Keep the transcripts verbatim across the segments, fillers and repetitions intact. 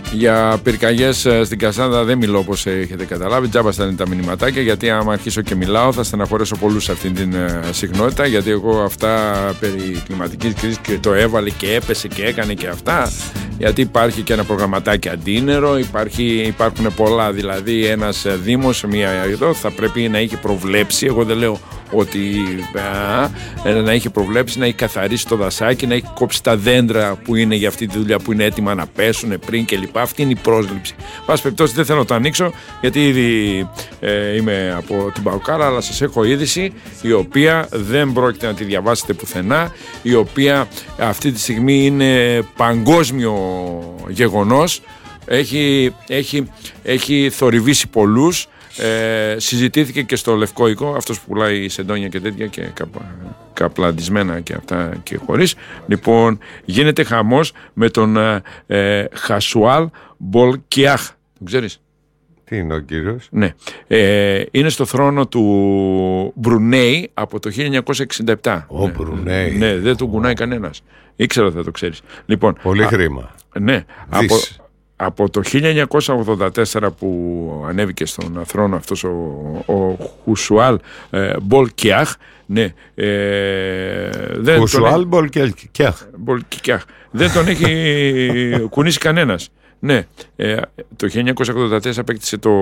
Για πυρκαγιές στην Κασάνδρα δεν μιλώ, όπως έχετε καταλάβει. Τζάμπα στα είναι τα μηνυματάκια, γιατί άμα αρχίσω και μιλάω θα στεναχωρέσω πολλούς σε αυτήν την uh, συχνότητα. Γιατί εγώ αυτά περί κλιματικής κρίσης και το έβαλε και έπεσε και έκανε και αυτά. Γιατί υπάρχει και ένα προγραμματάκι αντίνερο, υπάρχει, υπάρχουν πολλά. Δηλαδή, ένας δήμος, μία εδώ θα πρέπει να έχει προβλέψει. Εγώ δεν λέω ότι α, να έχει προβλέψει, να έχει καθαρίσει το δασάκι, να έχει κόψει τα δέντρα που είναι για αυτή τη δουλειά, που είναι έτοιμα να πέσουν πριν κλπ. Αυτή είναι η πρόσληψη. Πάση περιπτώσει, δεν θέλω να το ανοίξω, γιατί ήδη ε, είμαι από την Παοκάρα, αλλά σας έχω είδηση η οποία δεν πρόκειται να τη διαβάσετε πουθενά, η οποία αυτή τη στιγμή είναι παγκόσμιο γεγονός. Έχει, έχει, έχει θορυβήσει πολλούς. Ε, συζητήθηκε και στο Λευκό Οίκο, αυτός που πουλάει σεντόνια και τέτοια και καπα, καπλαντισμένα και αυτά και χωρίς. Λοιπόν, γίνεται χαμός με τον ε, Χασουάλ Μπολκιάχ. Τον ξέρεις? Τι είναι ο κύριος? Ναι. Ε, είναι στο θρόνο του Μπρουνέι από το χίλια εννιακόσια εξήντα επτά. Ο ναι, Μπρουνέι. Ναι, δεν τον κουνάει κανένας. Ήξερα θα το ξέρεις. Λοιπόν, πολύ α, χρήμα. Ναι. Από, Από το χίλια εννιακόσια ογδόντα τέσσερα που ανέβηκε στον θρόνο αυτός ο, ο Χουσουάλ ε, Μπολκιάχ, ναι, ε, δεν Χουσουάλ Μπολκιάχ. Μπολκιάχ. Δεν τον έχει κουνήσει κανένας. Ναι, ε, το χίλια εννιακόσια ογδόντα τέσσερα απέκτησε το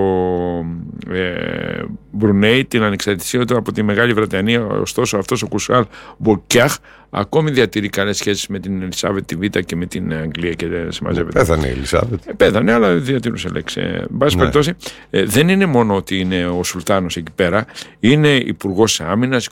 ε, Μπρουνέι την ανεξαρτησία του από τη Μεγάλη Βρετανία. Ωστόσο αυτός ο Χουσουάλ Μπολκιάχ ακόμη διατηρεί καλές σχέσεις με την Ελισάβετ τη Β' και με την Αγγλία και δεν συμμαζεύεται. Πέθανε η Ελισάβετ. Ε, πέθανε, αλλά διατηρούσε λέξη. Εν πάση περιπτώσει, ε, δεν είναι μόνο ότι είναι ο Σουλτάνος εκεί πέρα, είναι υπουργός άμυνας,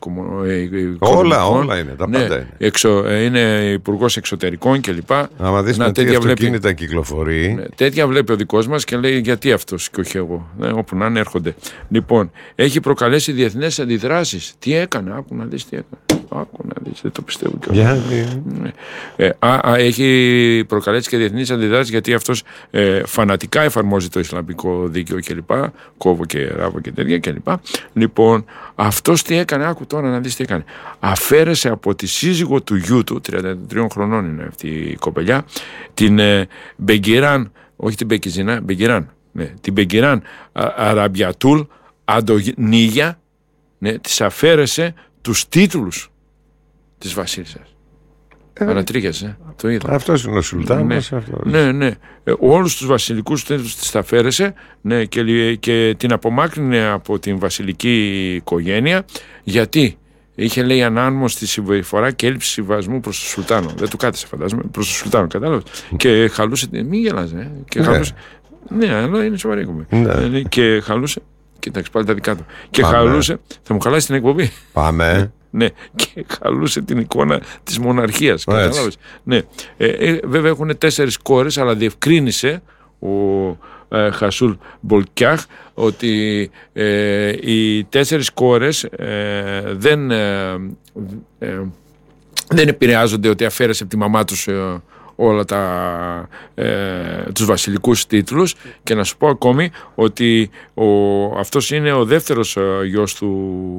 όλα, όλα είναι, τα ναι, πάντα είναι. Εξω, ε, είναι υπουργός εξωτερικών κλπ. Άμα δεις με τι αυτοκίνητα κυκλοφορεί. Ναι, τέτοια βλέπει ο δικός μας και λέει γιατί αυτός και όχι εγώ. Ναι, όπου να είναι έρχονται. Λοιπόν, έχει προκαλέσει διεθνές αντιδράσεις. Τι έκανε, άκου να δεις τι έκανε. Άκου να δεις, δεν το πιστεύω και yeah, ναι. ε, α, α, έχει προκαλέσει και διεθνείς αντιδράσεις, γιατί αυτός ε, φανατικά εφαρμόζει το Ισλαμικό δίκαιο κλπ. Κόβω και ράβω και τέτοια κλπ. Λοιπόν, αυτός τι έκανε, άκου τώρα να δεις τι έκανε. Αφαίρεσε από τη σύζυγο του γιού του, τριάντα τριών χρονών είναι αυτή η κοπελιά, την ε, Μπεγκυράν, όχι την Μπεκιζίνα, Μπεγκυράν, ναι, την Μπεγκυράν Αραμπιατούλ Αντονίγια, ναι, της αφαίρεσε τους τίτλους της βασίλισσας. Ε, Ανατρίχιασε, το είδα. Αυτός είναι ο Σουλτάνος. Ναι, ναι, ναι. Ε, όλους τους βασιλικούς τίτλους της τα αφαίρεσε, ναι, και, και την απομάκρυνε από την βασιλική οικογένεια, γιατί είχε, λέει, ανάνμοστη συμπεριφορά και έλλειψη συμβασμού προς τον Σουλτάνο. Δεν του κάθεσε, φαντάζομαι, προς τον Σουλτάνο, κατάλαβες. Και χαλούσε. Μην γελάζε, ε, και ναι. χαλούσε. Ναι, αλλά είναι σοβαρή εκπομπή. Ναι. Και χαλούσε. Κοίταξε πάλι τα δικά του. Και Πάμε. χαλούσε. Θα μου χαλάσει την εκπομπή. Πάμε. Ναι, και χαλούσε την εικόνα της μοναρχίας. Κατάλαβες. Ναι. Ε, ε, βέβαια έχουν τέσσερις κόρες, αλλά διευκρίνησε ο ε, Χασούλ Μπολκιάχ ότι ε, οι τέσσερις κόρες ε, δεν, ε, ε, δεν επηρεάζονται ότι αφαίρεσε από τη μαμά τους ε, όλα τα, ε, τους βασιλικούς τίτλους. Και να σου πω ακόμη ότι ο, αυτός είναι ο δεύτερος ε, γιος του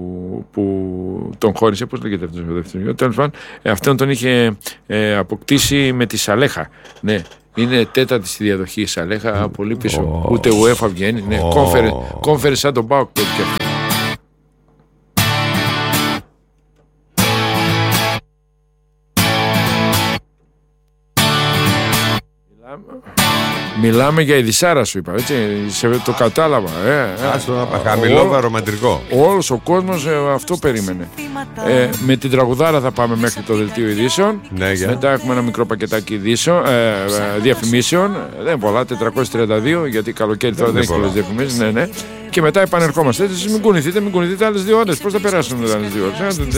που τον χώρισε. Πώς λέγεται αυτός ο δεύτερος γιος? Τέλος πάντων, ε, αυτόν τον είχε ε, αποκτήσει με τη Σαλέχα. Ναι, είναι τέταρτη στη διαδοχή η Σαλέχα, πολύ πίσω. Oh. Ούτε UEFA βγαίνει. Ναι, oh. κόμφερε, κόμφερε σαν τον Πάοκ τέτοια. Μιλάμε για ειδισάρα, σου είπα, έτσι, σε, το κατάλαβα. Ε, Άστο να πάει, χαμηλό βαρομετρικό. Όλος ο κόσμος ε, αυτό περίμενε. Ε, με την τραγουδάρα θα πάμε μέχρι το δελτίο ειδήσεων. Ναι, για. Μετά έχουμε ένα μικρό πακετάκι ειδήσεων, ε, ε, διαφημίσεων. Δεν είναι πολλά, τετρακόσια τριάντα δύο, γιατί καλοκαίρι τώρα δεν έχει πολλές διαφημίσεις. Ναι, ναι. Και μετά επανερχόμαστε. Έτσι, μην κουνηθείτε, μην κουνηθείτε άλλες δύο ώρες. Πώς θα περάσουν μετά άλλες δύο ώρες? Ε,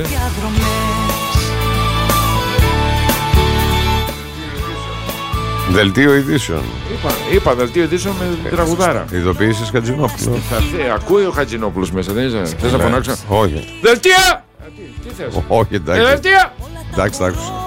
Δελτίο ειδήσεων. Είπα, είπα δελτίο ειδήσεων με τραγουδάρα. Ειδοποίησης Χατζηνόπουλο. Ε, ακούει ο Χατζηνόπουλος μέσα, δεν είσαι? Θες να φωνάξω? Όχι. Δελτία! Τι θες? Όχι, εντάξει. Δελτία! Εντάξει, τα άκουσα.